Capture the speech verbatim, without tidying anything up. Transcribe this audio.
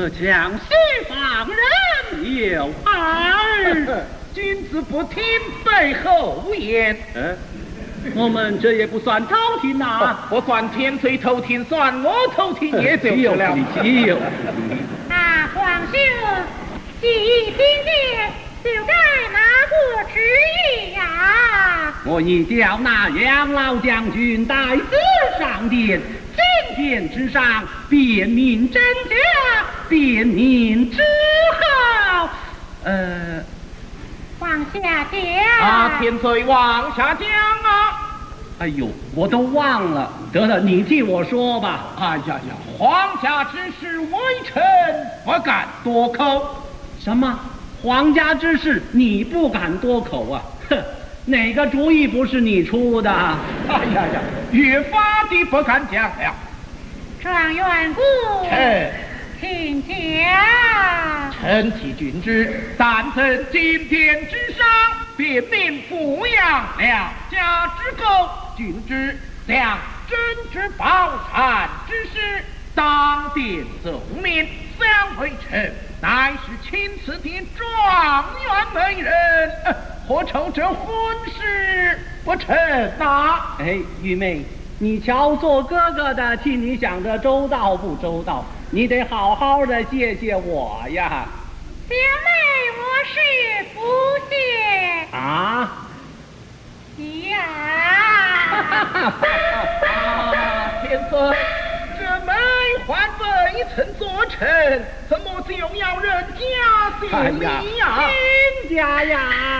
呃，将西方人有耳，君子不听背后言。嗯，我们这也不算偷听呐、啊， 不算天罪偷听，算我偷听也就是了。 岂有？ 啊，皇兄，既已听见，就该哪个旨意呀？ 我已叫那杨老将军带子上殿，金殿之上辨明真假，辨明之后，呃， 往下讲。 啊，天罪往下讲啊！ 哎呦，我都忘了。得了，你替我说吧。 哎呀呀，皇家之事，微臣不敢多口。 什么？皇家之事你不敢多口啊？哼，哪个主意不是你出的？ 哎呀呀，越发的不敢讲了。 状元姑， 臣请讲。 臣替君之，但曾金殿之上，辨明抚养两家之功，君之将真之宝山之事，当殿奏明，相为臣。乃是钦此的状元美人，呃、何愁这婚事不成呐？ 哎，玉妹，你瞧，做哥哥的替你想的周到不周到？你得好好的谢谢我呀。 小妹，我是不谢。 啊？ 呀！ 啊，天子。这梅花未曾做成，怎么就要人家谢礼呀？ 亲家呀！